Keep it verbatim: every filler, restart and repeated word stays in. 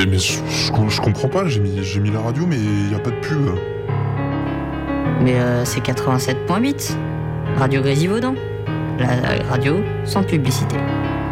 Mais, mais je, je- je comprends pas, j'ai mis, j'ai mis la radio, mais il n'y a pas de pub. Mais euh, c'est quatre-vingt-sept point huit. Radio Grésivaudan. La radio sans publicité.